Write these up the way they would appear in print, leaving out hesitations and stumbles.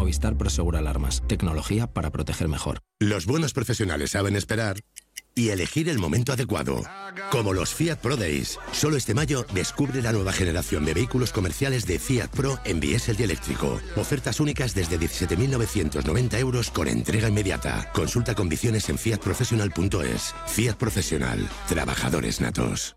Movistar Prosegur Alarmas. Tecnología para proteger mejor. Los buenos profesionales saben esperar y elegir el momento adecuado. Como los Fiat Pro Days. Solo este mayo descubre la nueva generación de vehículos comerciales de Fiat Pro en diésel y eléctrico. Ofertas únicas desde 17.990 euros con entrega inmediata. Consulta condiciones en fiatprofessional.es. Fiat Profesional. Trabajadores natos.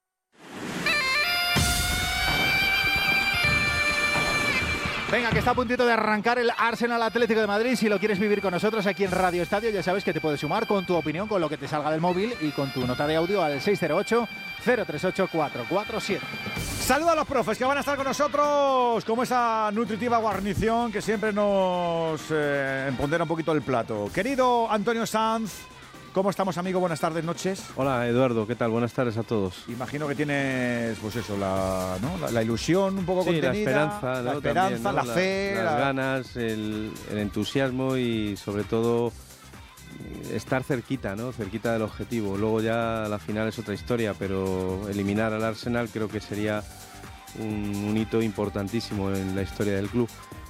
Venga, que está a puntito de arrancar el Arsenal Atlético de Madrid. Si lo quieres vivir con nosotros aquí en Radio Estadio, ya sabes que te puedes sumar con tu opinión, con lo que te salga del móvil y con tu nota de audio al 608-038-447. Saludos a los profes que van a estar con nosotros, como esa nutritiva guarnición que siempre nos empodera un poquito el plato. Querido Antonio Sanz, ¿cómo estamos, amigo? Buenas tardes, noches. Hola, Eduardo, ¿qué tal? Buenas tardes a todos. Imagino que tienes, pues eso, la ilusión un poco contenida. La esperanza, ¿no? La esperanza, También, ¿no? la fe. Las ganas, el entusiasmo y, sobre todo, estar cerquita, ¿no? Cerquita del objetivo. Luego ya la final es otra historia, pero eliminar al Arsenal creo que sería un hito importantísimo en la historia del club.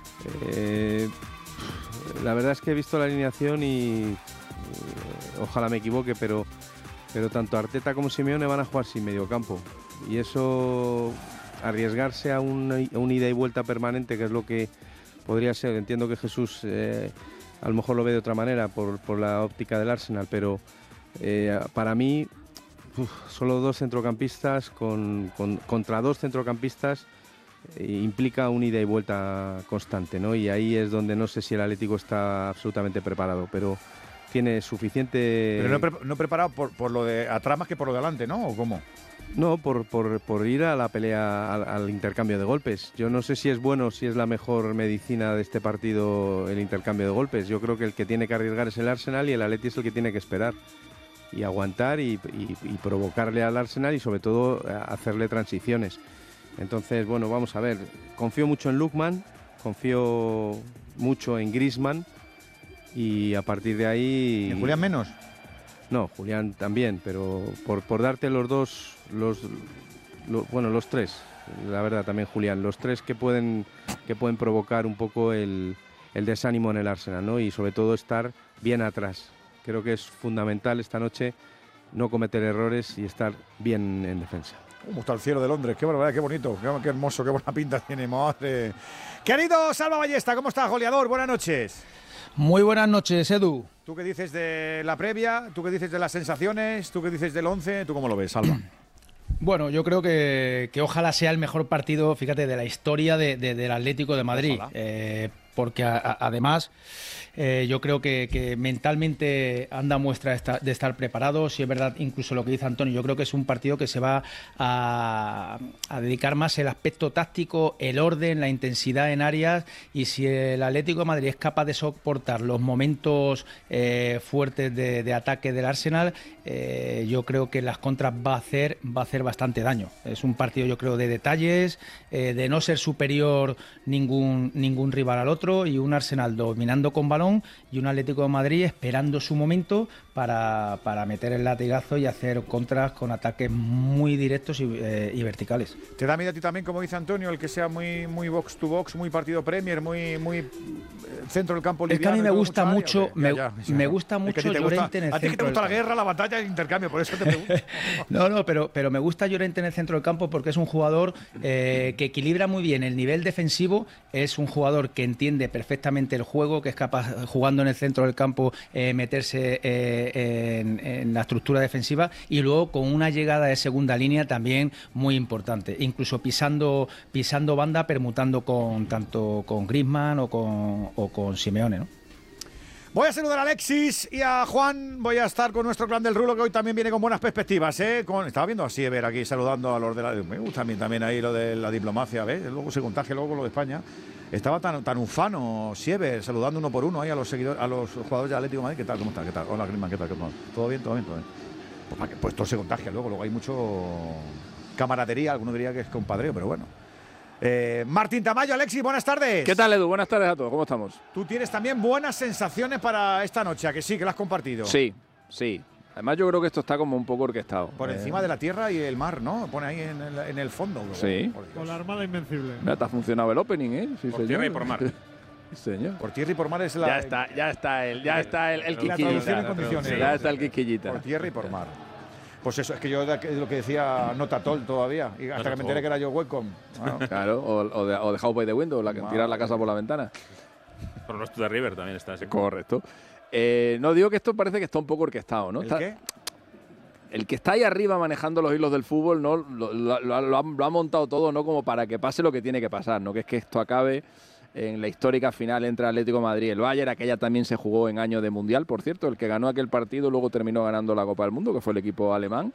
La verdad es que he visto la alineación y ojalá me equivoque, pero tanto Arteta como Simeone van a jugar sin mediocampo, y eso, arriesgarse a un ida y vuelta permanente, que es lo que podría ser. Entiendo que Jesús a lo mejor lo ve de otra manera por la óptica del Arsenal, pero para mí solo dos centrocampistas contra dos centrocampistas implica un ida y vuelta constante, ¿no? Y ahí es donde no sé si el Atlético está absolutamente preparado, pero tiene suficiente... Pero no preparado por lo de atrás más que por lo de adelante, ¿no? ¿O cómo? No, por ir a la pelea, al intercambio de golpes. Yo no sé si es bueno, si es la mejor medicina de este partido el intercambio de golpes. Yo creo que el que tiene que arriesgar es el Arsenal y el Atleti es el que tiene que esperar y aguantar y provocarle al Arsenal y sobre todo hacerle transiciones. Entonces, bueno, vamos a ver. Confío mucho en Lookman, confío mucho en Griezmann y a partir de ahí... ¿En Julián menos? No, Julián también, pero por darte los dos, los tres, la verdad también Julián, los tres que pueden provocar un poco el desánimo en el Arsenal, ¿no? Y sobre todo estar bien atrás. Creo que es fundamental esta noche no cometer errores y estar bien en defensa. ¿Cómo está el cielo de Londres? Qué barbaridad, qué bonito, qué hermoso, qué buena pinta tiene, madre. Querido Salva Ballesta, ¿cómo estás, goleador? Buenas noches. Muy buenas noches, Edu. ¿Tú qué dices de la previa? ¿Tú qué dices de las sensaciones? ¿Tú qué dices del 11? ¿Tú cómo lo ves, Salva? Bueno, yo creo que ojalá sea el mejor partido, fíjate, de la historia del Atlético de Madrid. Porque además yo creo que mentalmente anda muestra de estar preparado. Si es verdad, incluso lo que dice Antonio, yo creo que es un partido que se va a dedicar más el aspecto táctico, el orden, la intensidad en áreas, y si el Atlético de Madrid es capaz de soportar los momentos fuertes de ataque del Arsenal, yo creo que las contras va a hacer bastante daño. Es un partido, yo creo, de detalles, de no ser superior ningún rival al otro, y un Arsenal dominando con balón y un Atlético de Madrid esperando su momento para meter el latigazo y hacer contras con ataques muy directos y verticales. ¿Te da miedo a ti también, como dice Antonio, el que sea muy box to box, muy partido Premier, muy centro del campo liviano? Es que a mí me gusta mucho, me gusta mucho Llorente en el centro. A ti que te gusta la guerra, la batalla y el intercambio, por eso te pregunto. No, pero me gusta Llorente en el centro del campo porque es un jugador que equilibra muy bien el nivel defensivo, es un jugador que entiende perfectamente el juego, que es capaz, jugando en el centro del campo, meterse en la estructura defensiva, y luego con una llegada de segunda línea también muy importante, incluso pisando banda, permutando tanto con Griezmann o con Simeone, ¿no? Voy a saludar a Alexis y a Juan. Voy a estar con nuestro clan del Rulo, que hoy también viene con buenas perspectivas, ¿eh? Estaba viendo a Siever aquí saludando a los de la... Me gusta a mí también ahí lo de la diplomacia, ¿ves? Luego se contagia luego con lo de España. Estaba tan ufano Siever, saludando uno por uno ahí a los seguidores, a los jugadores de Atlético de Madrid. ¿Qué tal? ¿Cómo está? ¿Qué tal? Hola, Griezmann, ¿qué tal? ¿Todo bien? ¿Todo bien? Pues todo se contagia luego hay mucho camaradería, alguno diría que es compadreo, pero bueno. Martín Tamayo, Alexis, buenas tardes. ¿Qué tal, Edu? Buenas tardes a todos, ¿cómo estamos? Tú tienes también buenas sensaciones para esta noche, ¿a que sí, que las has compartido? Sí. Además yo creo que esto está como un poco orquestado. Por encima de la tierra y el mar, ¿no? Pone ahí en el fondo. Sí. Con la Armada Invencible. Mira, te ha funcionado el opening, ¿eh? Sí, por tierra y por mar. Señor. Por tierra y por mar es la... Ya está el la traducción en condiciones. Sí, ya está el quisquillita. Por tierra y por mar. Pues eso, es que yo lo que decía no Tatol todavía, y hasta que me enteré que era yo Welcome. Bueno. Claro, o de House by the Window, la que tirar la casa por la ventana. Pero no es de River también está así. Correcto. No digo que esto parece que está un poco orquestado, ¿no? ¿El qué? El que está ahí arriba manejando los hilos del fútbol, ¿no? Lo ha montado todo, ¿no? Como para que pase lo que tiene que pasar, ¿no? Que es que esto acabe en la histórica final entre Atlético de Madrid y el Bayern. Aquella también se jugó en año de Mundial, por cierto. El que ganó aquel partido luego terminó ganando la Copa del Mundo, que fue el equipo alemán.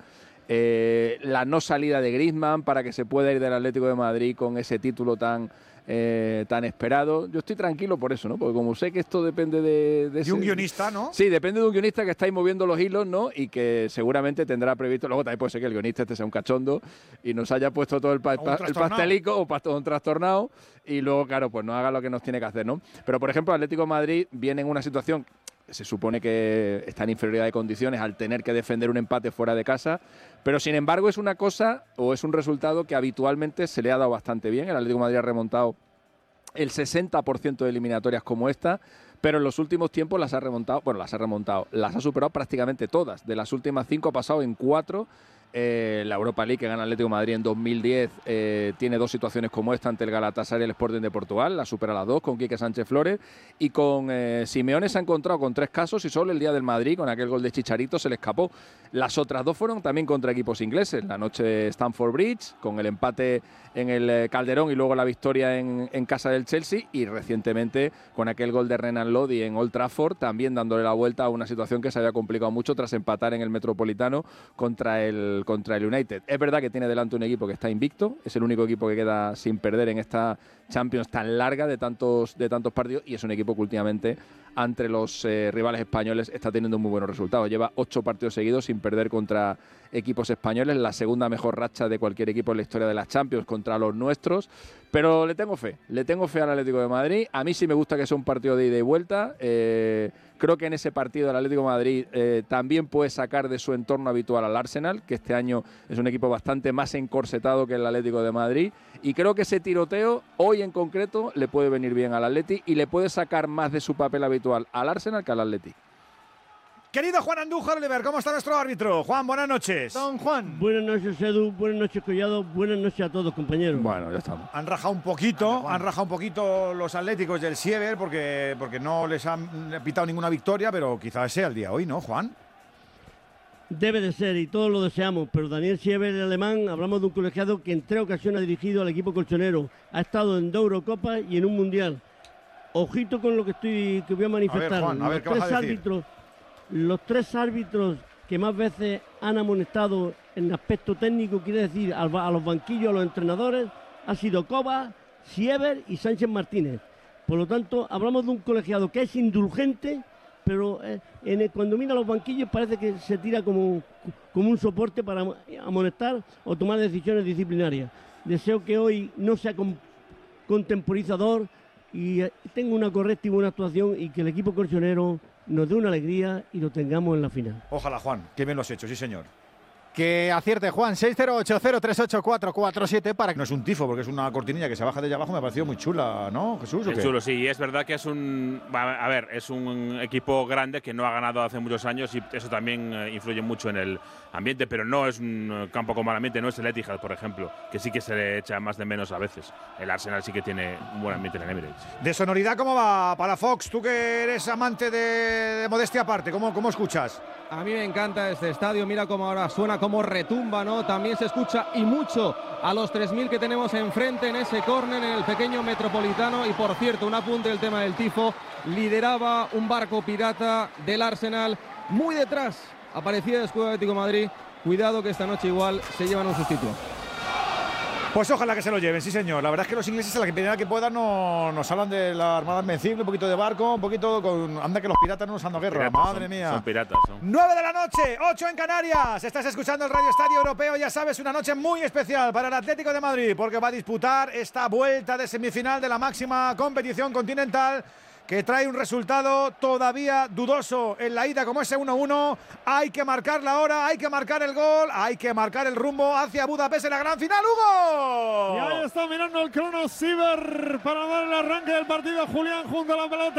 La no salida de Griezmann para que se pueda ir del Atlético de Madrid con ese título tan esperado. Yo estoy tranquilo por eso, ¿no? Porque como sé que esto depende de un guionista, ¿no? Sí, depende de un guionista que está ahí moviendo los hilos, ¿no? Y que seguramente tendrá previsto. Luego también puede ser que el guionista sea un cachondo y nos haya puesto todo el pastelico o un trastornado y luego, claro, pues no haga lo que nos tiene que hacer, ¿no? Pero, por ejemplo, Atlético de Madrid viene en una situación que se supone que está en inferioridad de condiciones al tener que defender un empate fuera de casa, pero sin embargo es una cosa o es un resultado que habitualmente se le ha dado bastante bien. El Atlético de Madrid ha remontado el 60% de eliminatorias como esta, pero en los últimos tiempos las ha superado prácticamente todas. De las últimas 5 ha pasado en 4. La Europa League que gana Atlético de Madrid en 2010 tiene 2 situaciones como esta ante el Galatasaray y el Sporting de Portugal, la supera las 2 con Quique Sánchez Flores, y con Simeone se ha encontrado con 3 casos y solo el día del Madrid con aquel gol de Chicharito se le escapó. Las otras 2 fueron también contra equipos ingleses, la noche de Stamford Bridge con el empate en el Calderón y luego la victoria en casa del Chelsea, y recientemente con aquel gol de Renan Lodi en Old Trafford, también dándole la vuelta a una situación que se había complicado mucho tras empatar en el Metropolitano contra el United. Es verdad que tiene delante un equipo que está invicto, es el único equipo que queda sin perder en esta Champions tan larga de tantos partidos, y es un equipo que últimamente entre los rivales españoles está teniendo muy buenos resultados. Lleva 8 partidos seguidos sin perder contra equipos españoles, la segunda mejor racha de cualquier equipo en la historia de las Champions contra los nuestros, pero le tengo fe al Atlético de Madrid. A mí sí me gusta que sea un partido de ida y vuelta. Creo que en ese partido el Atlético de Madrid también puede sacar de su entorno habitual al Arsenal, que este año es un equipo bastante más encorsetado que el Atlético de Madrid, y creo que ese tiroteo hoy en concreto le puede venir bien al Atleti y le puede sacar más de su papel habitual al Arsenal que al Atleti. Querido Juan Andújar Oliver, ¿cómo está nuestro árbitro? Juan, buenas noches. Don Juan. Buenas noches, Edu. Buenas noches, Collado. Buenas noches a todos, compañeros. Bueno, ya estamos. Han rajado un poquito los atléticos del Siever porque no les han pitado ninguna victoria, pero quizás sea el día hoy, ¿no, Juan? Debe de ser, y todos lo deseamos, pero Daniel Siever, el alemán, hablamos de un colegiado que en 3 ocasiones ha dirigido al equipo colchonero. Ha estado en 2 Eurocopas y en un Mundial. Ojito con lo que voy a manifestar. A ver, Juan, a ver, ¿qué vas a decir? Los 3 árbitros que más veces han amonestado en aspecto técnico, quiere decir a los banquillos, a los entrenadores, ha sido Kovac, Siever y Sánchez Martínez. Por lo tanto, hablamos de un colegiado que es indulgente, pero cuando mira los banquillos parece que se tira como un soporte para amonestar o tomar decisiones disciplinarias. Deseo que hoy no sea contemporizador y tenga una correcta y buena actuación, y que el equipo colchonero nos dé una alegría y lo tengamos en la final. Ojalá, Juan, que bien lo has hecho, sí señor. Que acierte, Juan. 608038447 para que... No es un tifo, porque es una cortinilla que se baja de allá abajo. Me ha parecido muy chula, ¿no, Jesús? Es chulo, sí. Y es verdad que es un equipo grande que no ha ganado hace muchos años, y eso también influye mucho en el ambiente, pero no es un campo con mal ambiente. No es el Etihad, por ejemplo, que sí que se le echa más de menos a veces. El Arsenal sí que tiene un buen ambiente en el Emirates. De sonoridad, ¿cómo va para Fox? Tú que eres amante de modestia aparte, ¿cómo escuchas? A mí me encanta este estadio, mira cómo ahora suena, cómo retumba, ¿no? También se escucha y mucho a los 3.000 que tenemos enfrente en ese córner, en el pequeño Metropolitano. Y por cierto, un apunte del tema del tifo, lideraba un barco pirata del Arsenal, muy detrás aparecía el escudo Atlético de Madrid. Cuidado que esta noche igual se llevan un sustituto. Pues ojalá que se lo lleven, sí señor. La verdad es que los ingleses a la primera que puedan nos hablan de la Armada Invencible, un poquito de barco, un poquito con... Anda que los piratas no nos han dado guerra, madre mía. Son piratas. 9 de la noche, 8 en Canarias. Estás escuchando el Radio Estadio Europeo, ya sabes, una noche muy especial para el Atlético de Madrid, porque va a disputar esta vuelta de semifinal de la máxima competición continental que trae un resultado todavía dudoso en la ida como ese 1-1. Hay que marcarla ahora, hay que marcar el gol, hay que marcar el rumbo hacia Budapest en la gran final, ¡Hugo! Y ahí está mirando el crono Siever para dar el arranque del partido. Julián junto a la pelota.